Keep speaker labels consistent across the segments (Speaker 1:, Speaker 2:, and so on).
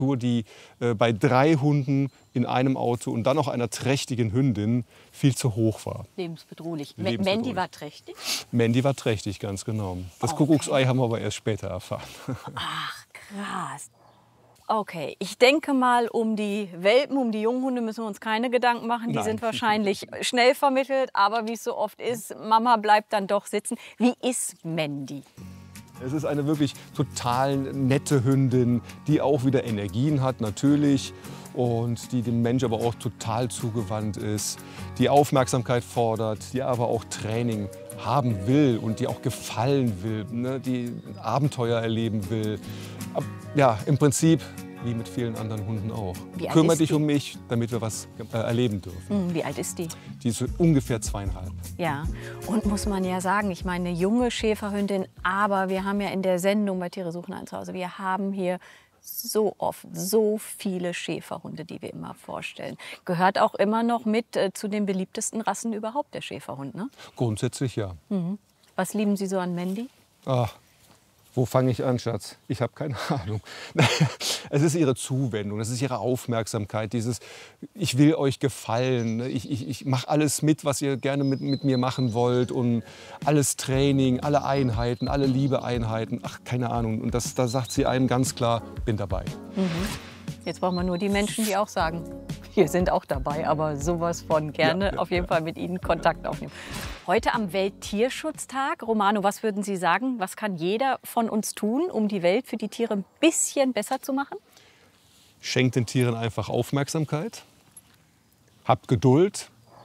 Speaker 1: die bei 3 Hunden in einem Auto und dann noch einer trächtigen Hündin viel zu hoch war.
Speaker 2: Lebensbedrohlich.
Speaker 1: Lebensbedrohlich.
Speaker 2: Mandy war trächtig?
Speaker 1: Mandy war trächtig, ganz genau. Das
Speaker 2: Okay.
Speaker 1: Kuckucksei haben wir aber erst später erfahren.
Speaker 2: Ach, krass. Okay, ich denke mal, um die Welpen, um die Junghunde müssen wir uns keine Gedanken machen. Die
Speaker 1: Nein.
Speaker 2: sind wahrscheinlich schnell vermittelt. Aber wie es so oft ist, Mama bleibt dann doch sitzen. Wie ist Mandy?
Speaker 1: Es ist eine wirklich total nette Hündin, die auch wieder Energien hat, natürlich. Und die dem Mensch aber auch total zugewandt ist, die Aufmerksamkeit fordert, die aber auch Training haben will und die auch gefallen will, ne? Die Abenteuer erleben will. Ja, im Prinzip wie mit vielen anderen Hunden auch.
Speaker 2: Wie alt
Speaker 1: Kümmere
Speaker 2: ist
Speaker 1: dich
Speaker 2: die?
Speaker 1: um mich, damit wir was erleben dürfen.
Speaker 2: Wie alt ist die?
Speaker 1: Die ist so ungefähr 2,5.
Speaker 2: Ja, und muss man ja sagen, ich meine, eine junge Schäferhündin, aber wir haben ja in der Sendung bei Tiere suchen ein Zuhause, wir haben hier so oft so viele Schäferhunde, die wir immer vorstellen. Gehört auch immer noch mit zu den beliebtesten Rassen überhaupt, der Schäferhund, ne?
Speaker 1: Grundsätzlich ja.
Speaker 2: Was lieben Sie so an Mandy?
Speaker 1: Ach, wo fange ich an, Schatz? Ich habe keine Ahnung. Es ist ihre Zuwendung, es ist ihre Aufmerksamkeit, dieses ich will euch gefallen, ne? Ich mache alles mit, was ihr gerne mit mir machen wollt und alles Training, alle Einheiten, alle Liebeeinheiten, ach, keine Ahnung. Und da sagt sie einem ganz klar, bin dabei.
Speaker 2: Jetzt brauchen wir nur die Menschen, die auch sagen, wir sind auch dabei, aber sowas von gerne auf jeden Fall mit Ihnen Kontakt aufnehmen. Heute am Welttierschutztag. Romano, was würden Sie sagen? Was kann jeder von uns tun, um die Welt für die Tiere ein bisschen besser zu machen?
Speaker 1: Schenkt den Tieren einfach Aufmerksamkeit, habt Geduld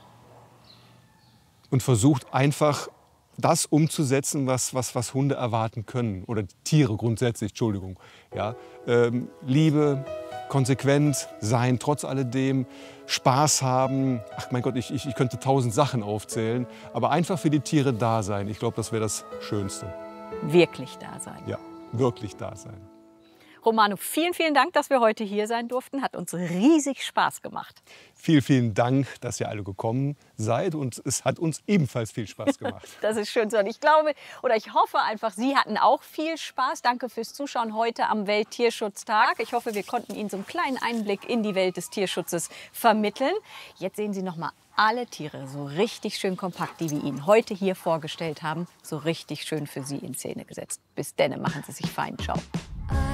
Speaker 1: und versucht einfach das umzusetzen, was Hunde erwarten können. Oder Tiere grundsätzlich, Entschuldigung. Ja? Liebe, konsequent sein, trotz alledem, Spaß haben. Ach mein Gott, ich könnte 1000 Sachen aufzählen. Aber einfach für die Tiere da sein. Ich glaube, das wäre das Schönste.
Speaker 2: Wirklich da sein.
Speaker 1: Ja, wirklich da sein.
Speaker 2: Romano, vielen, vielen Dank, dass wir heute hier sein durften. Hat uns riesig Spaß gemacht.
Speaker 1: Vielen, vielen Dank, dass ihr alle gekommen seid. Und es hat uns ebenfalls viel Spaß gemacht.
Speaker 2: Das ist schön so. Und ich glaube oder ich hoffe einfach, Sie hatten auch viel Spaß. Danke fürs Zuschauen heute am Welttierschutztag. Ich hoffe, wir konnten Ihnen so einen kleinen Einblick in die Welt des Tierschutzes vermitteln. Jetzt sehen Sie noch mal alle Tiere so richtig schön kompakt, die wir Ihnen heute hier vorgestellt haben, so richtig schön für Sie in Szene gesetzt. Bis denne, machen Sie sich fein. Ciao.